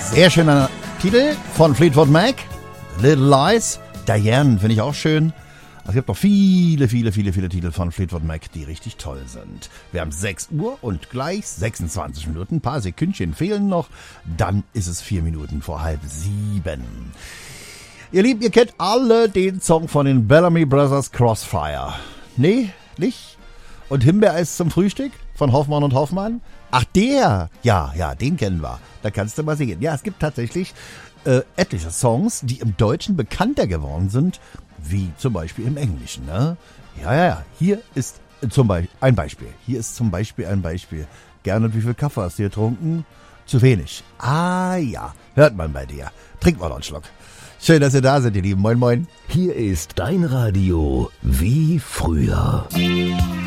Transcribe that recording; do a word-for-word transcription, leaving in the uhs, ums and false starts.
Sehr schöner Titel von Fleetwood Mac. Little Lies. Diane finde ich auch schön. Es gibt noch viele, viele, viele, viele Titel von Fleetwood Mac, die richtig toll sind. Wir haben sechs Uhr und gleich sechsundzwanzig Minuten. Ein paar Sekündchen fehlen noch. Dann ist es vier Minuten vor halb sieben. Ihr Lieben, ihr kennt alle den Song von den Bellamy Brothers, Crossfire. Nee, nicht? Und Himbeereis zum Frühstück von Hoffmann und Hoffmann? Ach, der! Ja, ja, den kennen wir. Da kannst du mal singen. Ja, es gibt tatsächlich äh, etliche Songs, die im Deutschen bekannter geworden sind, wie zum Beispiel im Englischen. Ne? Ja, ja, ja. Hier ist zum Beispiel ein Beispiel. Hier ist zum Beispiel ein Beispiel. Gernot, wie viel Kaffee hast du getrunken? Zu wenig. Ah ja, hört man bei dir. Trink mal noch einen Schluck. Schön, dass ihr da seid, ihr Lieben. Moin, moin. Hier ist dein Radio wie früher.